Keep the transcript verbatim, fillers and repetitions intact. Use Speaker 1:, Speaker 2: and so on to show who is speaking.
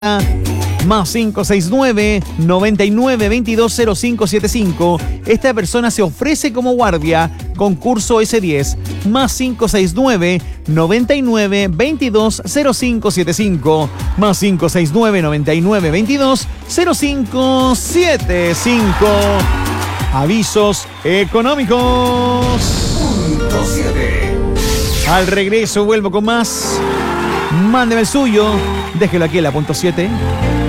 Speaker 1: Más cinco seis nueve, noventa y nueve, veintidós, cero cinco setenta y cinco. Esta persona se ofrece como guardia. Concurso ese diez. Más cinco seis nueve, noventa y nueve, veintidós, cero cinco setenta y cinco. Más cinco seis nueve, noventa y nueve, veintidós, cero cinco setenta y cinco. Avisos económicos.
Speaker 2: Punto siete.
Speaker 1: Al regreso vuelvo con más. Mándeme el suyo. Déjelo aquí en la punto siete.